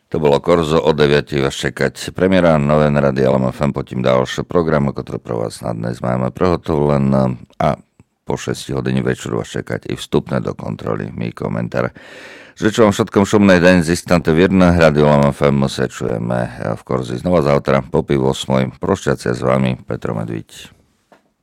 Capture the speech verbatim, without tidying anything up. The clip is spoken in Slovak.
To bolo Korzo, o deviatej vás čekať premiéra Nové Rady L M F M, потім дальше програму, яку про вас на днес маємо приготовлено, а po šesť hodiny večeru vás čekať i vstupné do kontroly, mý komentár. Žeču vám všetkom šumnej deň, zistante vírne, Radio L M F M sa čujeme v Korzi znova zautra, po pivu osmoj, prošťacia s vami, Petro Medvíď.